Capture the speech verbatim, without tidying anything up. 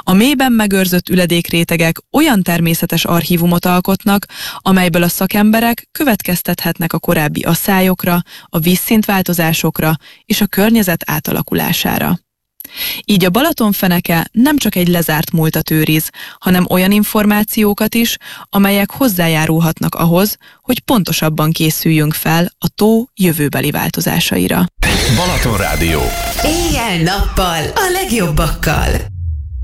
A mélyben megőrzött üledékrétegek olyan természetes archívumot alkotnak, amelyből a szakemberek következtethetnek a korábbi asszályokra, a vízszintváltozásokra és a környezet átalakulására. Így a Balatonfeneke nem csak egy lezárt múltat őriz, hanem olyan információkat is, amelyek hozzájárulhatnak ahhoz, hogy pontosabban készüljünk fel a tó jövőbeli változásaira. Balaton Rádió. Éjjel-nappal a legjobbakkal.